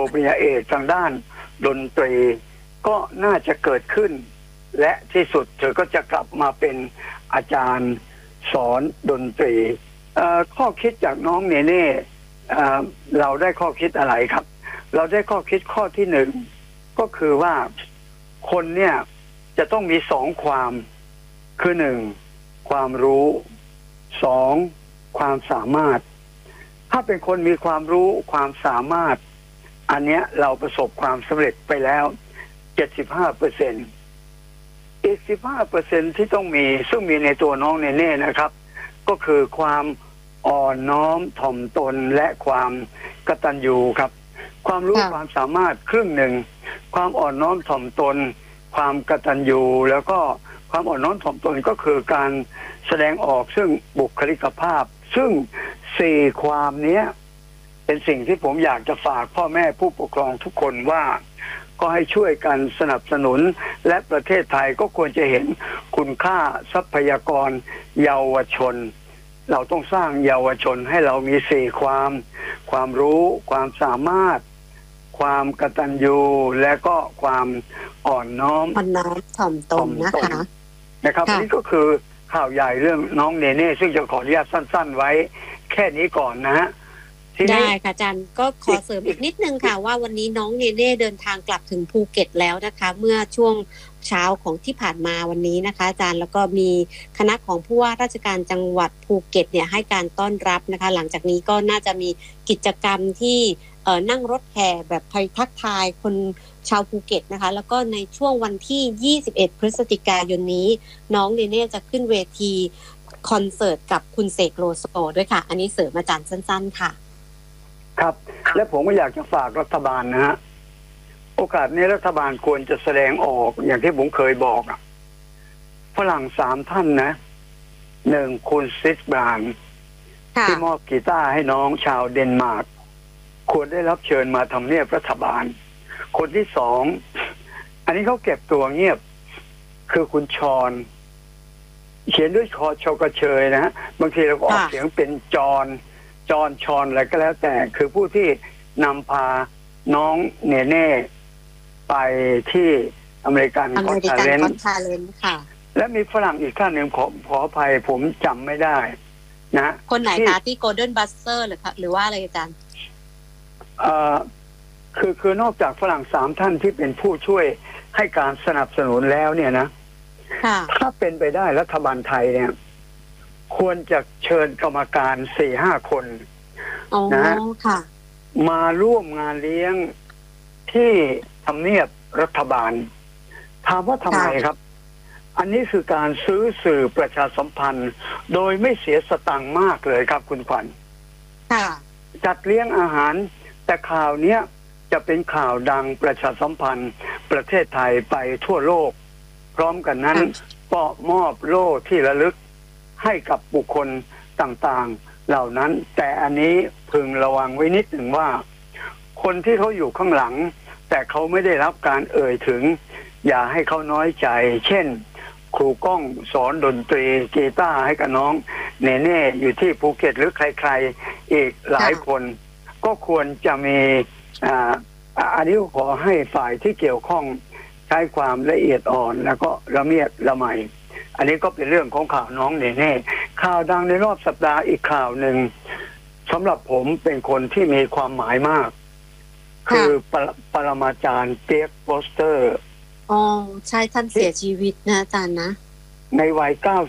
ปริญญาเอกทางด้านดนตรีก็น่าจะเกิดขึ้นและที่สุดเธอก็จะกลับมาเป็นอาจารย์สอนดนตรีข้อคิดจากน้องเนเน่เราได้ข้อคิดอะไรครับเราได้ข้อคิดข้อที่หนึ่งก็คือว่าคนเนี่ยจะต้องมีสองความคือหนึ่งความรู้สองความสามารถถ้าเป็นคนมีความรู้ความสามารถอันเนี้ยเราประสบความสำเร็จไปแล้ว 75%อีก 15% ที่ต้องมีซึ่งมีในตัวน้องเนเน่นะครับก็คือความอ่อนน้อมถ่อมตนและความกตัญญูครับความรู้ความสามารถครึ่งหนึ่งความอ่อนน้อมถ่อมตนความกตัญญูแล้วก็ความอ่อนน้อมถ่อมตนก็คือการแสดงออกซึ่งบุคลิกภาพซึ่งสี่ความนี้เป็นสิ่งที่ผมอยากจะฝากพ่อแม่ผู้ปกครองทุกคนว่าก็ให้ช่วยกันสนับสนุนและประเทศไทยก็ควรจะเห็นคุณค่าทรัพยากรเยาวชนเราต้องสร้างเยาวชนให้เรามีสี่ความรู้ความสามารถความกตัญญูและก็ความอ่อนน้อมถ่อมตนนะคะนะครับนี่ก็คือข่าวใหญ่เรื่องน้องเนเน่ซึ่งจะขออนุญาตสั้นๆไว้แค่นี้ก่อนนะฮะได้ค่ะอาจารย์ก็ขอเสริมอีกนิดนึงค่ะว่าวันนี้น้องเนเน่เดินทางกลับถึงภูเก็ตแล้วนะคะเมื่อช่วงเช้าของที่ผ่านมาวันนี้นะคะอาจารย์แล้วก็มีคณะของผู้ว่าราชการจังหวัดภูเก็ตเนี่ยให้การต้อนรับนะคะหลังจากนี้ก็น่าจะมีกิจกรรมที่นั่งรถแห่แบบทักทายคนชาวภูเก็ตนะคะแล้วก็ในช่วงวันที่21พฤศจิกายนนี้น้องเนเน่จะขึ้นเวทีคอนเสิร์ตกับคุณเสกโลโซด้วยค่ะอันนี้เสริมอาจารย์สั้นๆค่ะครับและผมก็อยากจะฝากรัฐบาลนะฮะโอกาสนี้รัฐบาลควรจะแสดงออกอย่างที่ผมเคยบอกฝรั่ง3ท่านนะหนึ่งคุณซิสบรานที่มอบกีตาร์ให้น้องชาวเดนมาร์กควรได้รับเชิญมาทำเนียบรัฐบาลคนที่สองอันนี้เขาเก็บตัวเงียบคือคุณชอนเขียนด้วยชอกระเชยนะฮะบางทีเราก็ออกเสียงเป็นจอนชอนอะไรก็แล้วแต่คือผู้ที่นำพาน้องเนเน่ไปที่อเมริกันคอนทาเลนต์ค่ะและมีฝรั่งอีกท่านหนึ่งขออภัยผมจำไม่ได้นะคนไหนคะที่โกลเด้นบัสเตอร์หรือว่าอะไรอาจารย์คือนอกจากฝรั่ง3ท่านที่เป็นผู้ช่วยให้การสนับสนุนแล้วเนี่ยนะถ้าเป็นไปได้รัฐบาลไทยเนี่ยควรจะเชิญกรรมการ 4-5 คนนะมาร่วมงานเลี้ยงที่ทำเนียบรัฐบาลถามว่าทำไมครับอันนี้คือการซื้อสื่อประชาสัมพันธ์โดยไม่เสียสตังค์มากเลยครับคุณขวัญจัดเลี้ยงอาหารแต่ข่าวเนี้ยจะเป็นข่าวดังประชาสัมพันธ์ประเทศไทยไปทั่วโลกพร้อมกันนั้นก็มอบโล่ที่ระลึกให้กับบุคคลต่างๆเหล่านั้นแต่อันนี้พึงระวังไว้นิดหนึ่งว่าคนที่เขาอยู่ข้างหลังแต่เขาไม่ได้รับการเอ่ยถึงอย่าให้เขาน้อยใจเช่นครูก้องสอนดนตรีกีตาร์ให้กับน้องเนเน่อยู่ที่ภูเก็ตหรือใครๆอีกหลายคนก็ควรจะมีอันนี้ขอให้ฝ่ายที่เกี่ยวข้องใช้ความละเอียดอ่อนแล้วก็ละเมียดละไมอันนี้ก็เป็นเรื่องของข่าวน้องเนเน่ข่าวดังในรอบสัปดาห์อีกข่าวหนึ่งสำหรับผมเป็นคนที่มีความหมายมากคือปรมาจารย์เปียกโปสเตอร์ใช่ท่านเสียชีวิตนะอาจารย์นะในวัย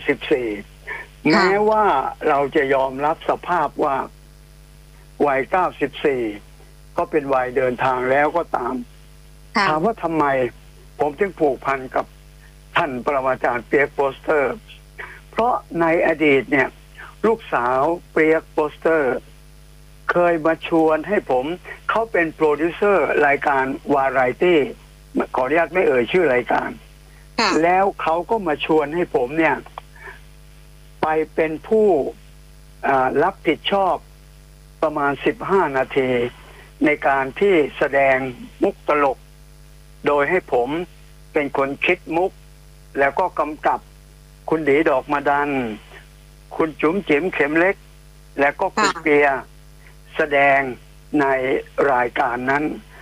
94แม้ว่าเราจะยอมรับสภาพว่าวัย94ก็เป็นวัยเดินทางแล้วก็ตามถามว่าทำไมผมจึงผูกพันกับท่านปรมาจารย์เปียกโปสเตอร์เพราะในอดีตเนี่ยลูกสาวเปียกโปสเตอร์เคยมาชวนให้ผมเขาเป็นโปรดิวเซอร์รายการวาไรตี้ขออนุญาตไม่เอ่ยชื่อรายการแล้วเขาก็มาชวนให้ผมเนี่ยไปเป็นผู้รับผิดชอบประมาณ15 นาทีในการที่แสดงมุกตลกโดยให้ผมเป็นคนคิดมุกแล้วก็กำกับคุณดีดอกมาดันคุณจุ๋มจิ๋มเข็มเล็กแล้วก็คุณเปียแสดงในรายการนั้น